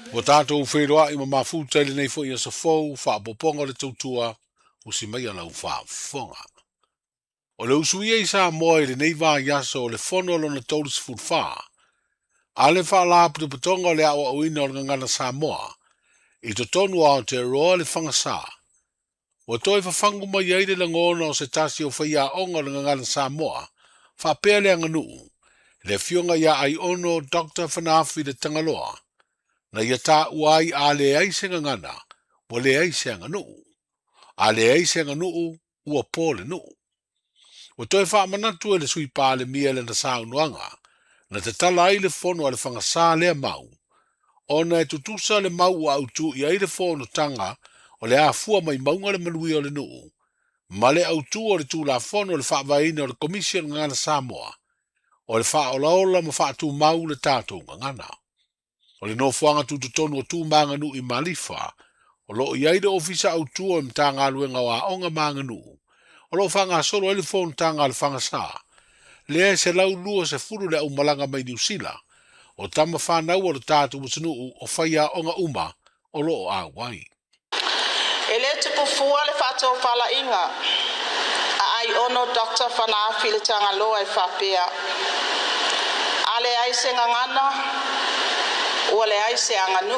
O tātou wheroa I mafuta le nei fo I sa fou, wha poponga le tautua, o si mai ala wha fonga. O le usuia I sa moe le nei wā yaso o le fono lona taulis food wha, a le wha la putu patonga o le awa o ina o ngana sa moa, I to tonu ao te roa le whanga sa. O toi whafangu mai aile la ngona o se tasi o whaia onga le ngana sa moa, wha pēr le anganu, le fionga ia ai ono Dr. Whanafi le tangaloa, na ia tā uai a le aise ngana, o le aise anganu. A le aise anganu, ua pōle nu. O toi wha manatu e le sui pā le mia le na sa unuanga, na te tala ai le fono a le whanga sa lea mau, o na e tutusa le mau au tu I ai le fono tanga, o le a fua mai maunga le manui o le nuu, ma le au tu o le tu la fono le wha vaina o le Commission ngana Samoa, o le wha ola ola ma wha tu mau le tātou ngana. O le no fuanga tu tonu o tu manga nu I Malifa, o lo I aide ofisa au tu o mtanga luenga wa onga manga nu, o lo whanga solo ele fono tanga le whanga sa, le se lau lua se furu le au malanga mai New Zealand, o tama whanau o le tātou musinu o whaia onga uma, o lo o a wai. E le tupu fua le whatou whala inga, a ai ono Dr. Whanafi le tanga loa I whapea. A le aise ngangana, ua le aise anganu.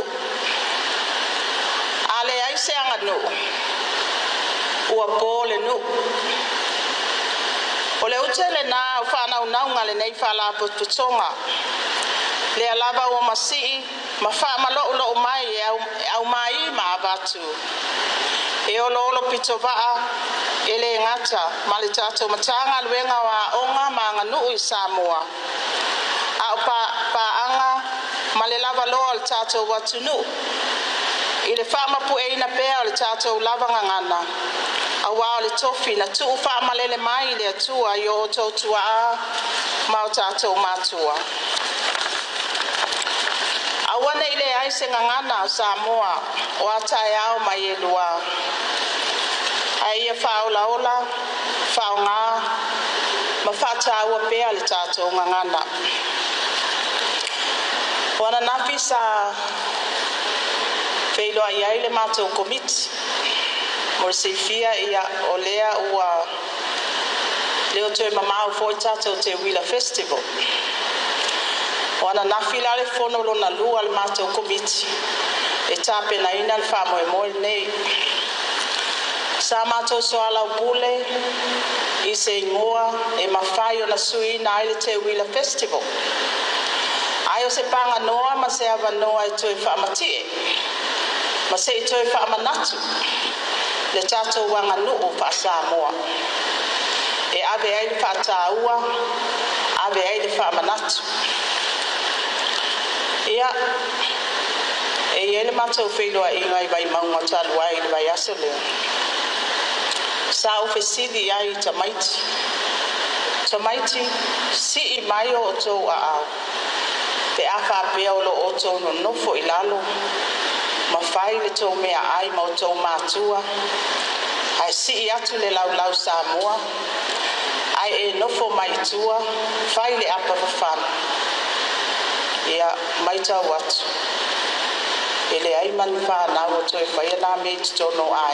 A le aise anganu, ua pō le nu. O le utele na whanau naunga le nei whala putonga. Le alaba o masii, ma wha malo ulo mai e au mai ma avatu. E olo olo pito vaa, e le ngata, ma le tātou matanga luenga wa onga ma nganu I Samoa. A pa anga, ma le lava loa le tātou watunu. I le wha mapu e ina pēa le tātou lava ngangana. A wao le tofi na tuu wha malele mai le atua I o tautua a ma o tātou mātua. Awana I le aise ngangana o Samoa o atai ao mai e lua. Ai e whaola ola, whaonga, ma whata ua pēa le tātou ngangana. Wana nafi sa wheiloa I ai le mātou komiti. Mo se fia ia o lea ua leo toe mamau foi tātou te Wheeler Festival. Wana nafi la le fono lo na lua le mātou komiti. E tāpe na ina le wha moe nei. Sa mātou soala upule I se ingoa e mawhai o na sui na aile te Wheeler Festival. Ai o se panga noa ma se ava noa I toe whaamatie. Ma se I toe whaamanatu. Le tātou wanga nuu pa Samoa. E ave ai le whaataua, ave ai le whaamanatu. Ia, e ele mātou whenua inga I vai maunga talua I le vai aso leo. Sa ufe sidi ai tamaiti. Tamaiti, si I mai o tou a au. Pe a whapea o lo o tou no nofo I lalo. Ma whai le tō mea ai ma o tō mātua. Ai si I atu le lau Samoa. Ai e nofo mai tua, whai le apa whawhana. Ia mai tau atu. E le ai mani whanau o tō e whai ana me te tono ai.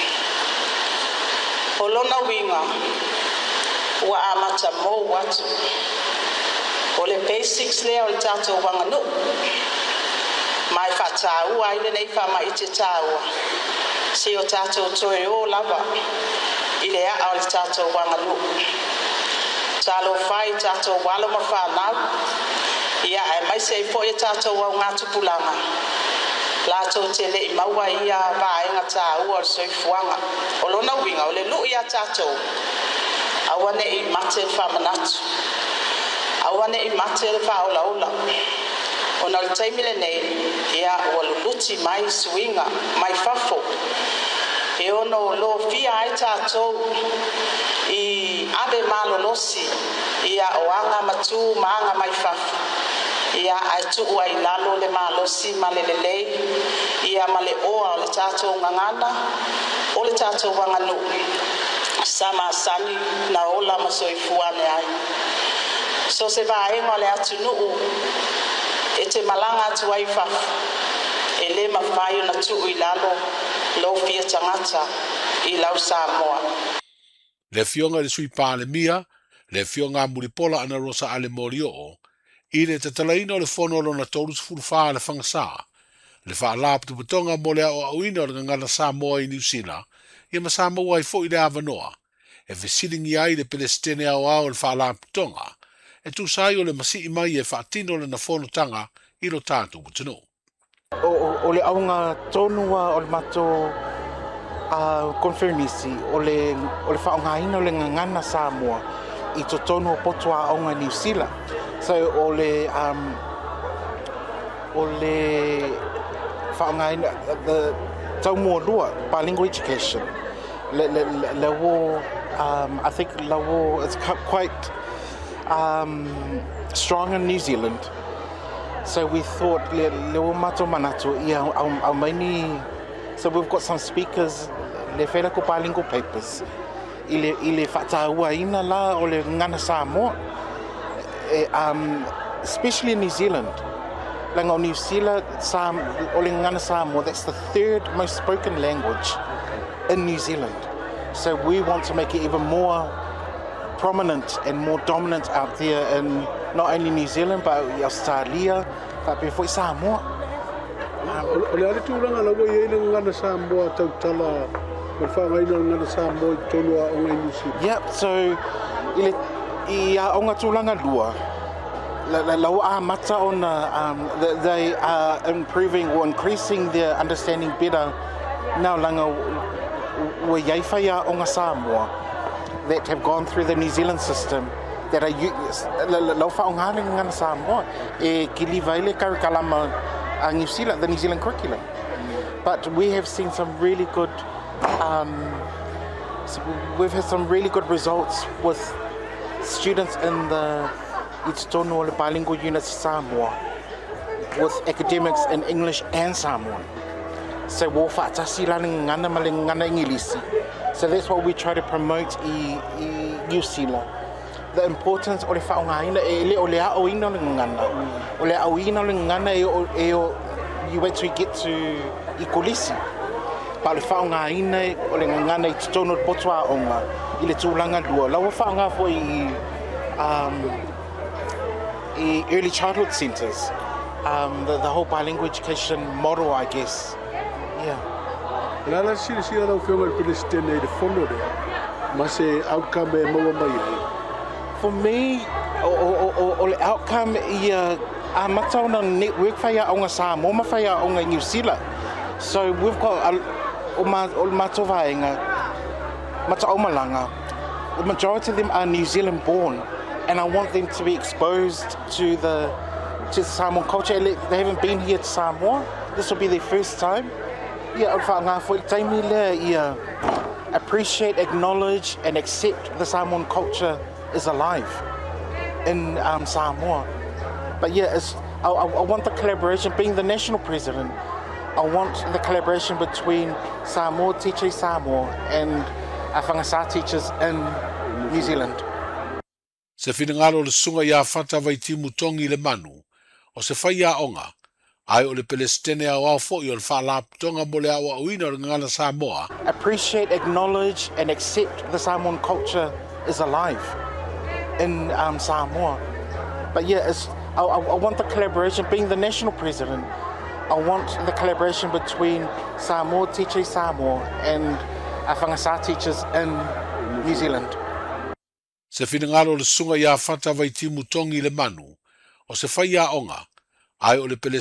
O lona winga, ua amata mō atu. O le basics lea o le tātou wanganu. Mai whataua ai le nei whama I te tāua. Se o tātou toe o lava, I le a o le tātou wanganu. Tālo whai tātou walo ma whanau, ia e mai se I po e tātou au ngā tupulanga. Lātou te le I maua ia vāenga tāua o soifuanga. O lona winga, o le lu ia tātou. Awane I mate whamanatu. Awane I mate le whaola ola. O na le taimile nei, ia o luluti mai suinga, mai fafo. E ono lo fia ai tātou I ave malolosi, ia o anga matu maanga mai fafo. Ia ai tuu ai lalo le malosi ma le lelei, ia ma le oa o le tātou ngangana, o le tātou wanganu. Sama sani na ola ma soifuane ai. So se vaenga le atu nuu, e te malanga atu ai whafu. e le mawhai o na tuu I lalo lo fia tangata I lau Samoa. Le fionga le sui pāle mia, le fionga muripola ana rosa ale morio, I le tatalaina o le fonolo na tolus fulfaa le whangasa, le wha alap tu putonga mo le o auina o le ngana Samoa I New Zealand, ia ma Samoa I fo I le avanoa, e visilingi ai le Palestine au au le wha alap putonga, e tu sai o le masi I mai e wha tino le na fono tanga I lo tātu putino. O le aunga tonua o le mato konfirmisi o le whaongaina o le ngana Samoa I to tonu o potua aunga New Zealand. So o le whaongaina, the taumua lua, bilingual education, le wo, I think le wo, it's quite strong in New Zealand. So we thought le wo mato manatu ia au maini. So we've got some speakers le whera ko bilingual papers I le whataua ina la o le ngana Samoa, especially in New Zealand. Langa o New Zealand, o le ngana Samoa, that's the third most spoken language in New Zealand. So we want to make it even more prominent and more dominant out there in not only New Zealand but Australia, but before Samoa. O le ale tūranga la wai e le ngana Samoa tautala ma whaongaina o ngana Samoa I tonu a onga I New Zealand. Yep, so I onga tūranga lua, lau a mata ona, they are improving or increasing their understanding better now langa wa iaiwhaia onga Samoa that have gone through the New Zealand system that are lau whaongane ngana Samoa e kili vaile karikalama a New Zealand, the New Zealand curriculum. But we have seen some really good, we've had some really good results with students in the Ititono or the bilingual units Samoa with academics in English and Samoan. So wo whaatasi lani ngana male ngana ingilisi. So that's what we try to promote I New Zealand. The importance o le whaongaina e le o le aoina o le ngana. O le aoina o le ngana you wait till you get to I kolisi. Pa le whaongaina o le ngana I titono potua onga I le tūlanga lua. Lau whaonga fo I early childhood centres. The whole bilingual education model, I guess. Yeah. Lala sila lau whionga le Palestine I le fono rea, ma se outcome e maua mai ai. For me, o le outcome I a matauna network whaia onga Samoa, ma whaia onga New Zealand. So we've got o mato vaenga, mata omalanga. The majority of them are New Zealand born, and I want them to be exposed to the Samoan culture. They haven't been here to Samoa. This will be their first time. Yeah, appreciate, acknowledge, and accept the Samoan culture is alive in Samoa. But yeah, I want the collaboration. Being the national president, I want the collaboration between Samoa, Teacher Samoa, and Whangasa teachers in New Zealand. Se whinangaro le sunga ia whata vai timu tongi le manu, o se whai a onga, ai o le Palestine au au fo I o le whalap tonga mo le au auina o le ngana Samoa. Appreciate, acknowledge, and accept the Samoan culture is alive in Samoa. But yeah, I want the collaboration. Being the national president, I want the collaboration between Samoa, Teacher Samoa, and Whangasa teachers in New Zealand. Se whinangaro le sunga ia whata vai timu tongi le manu, o se whai a onga, ai o le Palestine